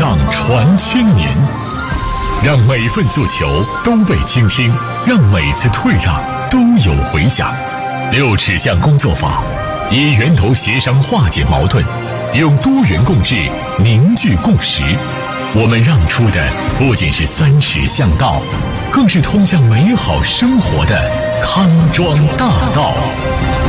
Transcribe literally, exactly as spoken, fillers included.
上传千年，让每份诉求都被倾听，让每次退让都有回响。六尺巷工作坊以源头协商化解矛盾，用多元共治凝聚共识。我们让出的不仅是三尺巷道，更是通向美好生活的康庄大道。